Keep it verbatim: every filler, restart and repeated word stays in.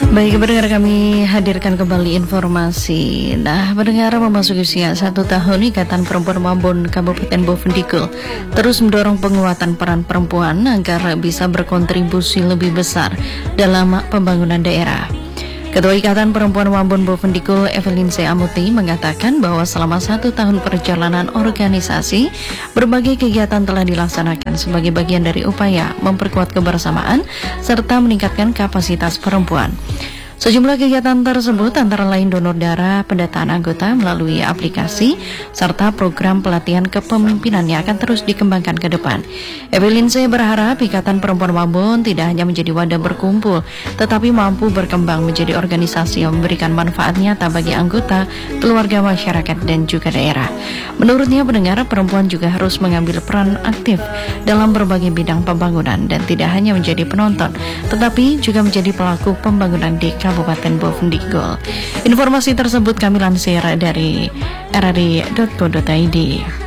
Baik, pendengar, kami hadirkan kembali informasi. Nah, pendengar, memasuki usia satu tahun, Ikatan Perempuan Mambon Kabupaten Bovendigul terus mendorong penguatan peran perempuan agar bisa berkontribusi lebih besar dalam pembangunan daerah. Ketua Ikatan Perempuan Mambon Bovendigul, Evelyn C. Amuti, mengatakan bahwa selama satu tahun perjalanan organisasi, berbagai kegiatan telah dilaksanakan sebagai bagian dari upaya memperkuat kebersamaan serta meningkatkan kapasitas perempuan. Sejumlah kegiatan tersebut antara lain donor darah, pendataan anggota melalui aplikasi, serta program pelatihan kepemimpinan yang akan terus dikembangkan ke depan. Evelyn C. berharap Ikatan Perempuan Mambon tidak hanya menjadi wadah berkumpul, tetapi mampu berkembang menjadi organisasi yang memberikan manfaat nyata bagi anggota, keluarga, masyarakat, dan juga daerah. Menurutnya, pendengar, perempuan juga harus mengambil peran aktif dalam berbagai bidang pembangunan dan tidak hanya menjadi penonton, tetapi juga menjadi pelaku pembangunan di Kabupaten Bovendigul. Informasi tersebut kami lansir dari r r i dot co dot i d.